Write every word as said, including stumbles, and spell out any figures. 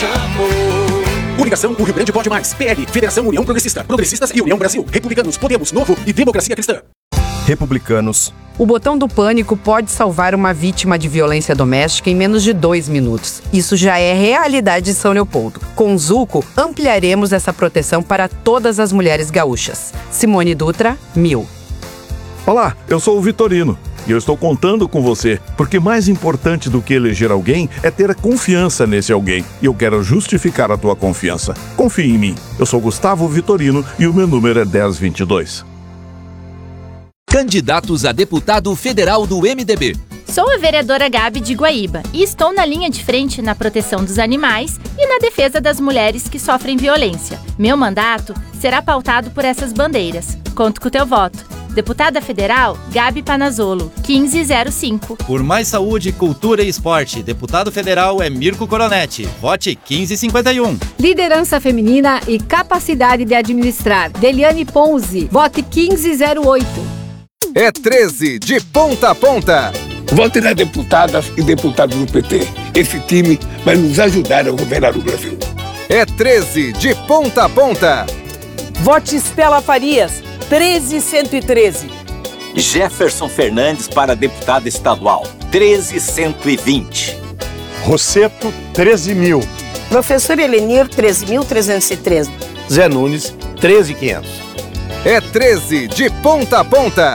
chamou. Coligação O Rio Grande Pode Mais. P L, Federação União Progressista. Progressistas e União Brasil. Republicanos, Podemos, Novo e Democracia Cristã. Republicanos. O botão do pânico pode salvar uma vítima de violência doméstica em menos de dois minutos. Isso já é realidade em São Leopoldo. Com o Zuco, ampliaremos essa proteção para todas as mulheres gaúchas. Simone Dutra, mil. Olá, eu sou o Vitorino e eu estou contando com você, porque mais importante do que eleger alguém é ter confiança nesse alguém. E eu quero justificar a tua confiança. Confie em mim. Eu sou Gustavo Vitorino e o meu número é dez vinte e dois. Candidatos a deputado federal do M D B. Sou a vereadora Gabi de Guaíba e estou na linha de frente na proteção dos animais e na defesa das mulheres que sofrem violência. Meu mandato será pautado por essas bandeiras. Conto com o teu voto. Deputada Federal, Gabi Panazzolo, quinze zero cinco. Por mais saúde, cultura e esporte, deputado federal é Mirko Coronetti. Vote quinze cinquenta e um. Liderança feminina e capacidade de administrar, Deliane Ponzi. Vote quinze zero oito. É treze de ponta a ponta. Vote nas deputadas e deputados do P T. Esse time vai nos ajudar a governar o Brasil. É treze de ponta a ponta. Vote Estela Farias, treze cento e treze. Jefferson Fernandes para deputado estadual, treze cento e vinte. Rosseto, treze mil. Professor Elenir, treze mil trezentos e treze. Zé Nunes, treze mil e quinhentos. É treze de ponta a ponta.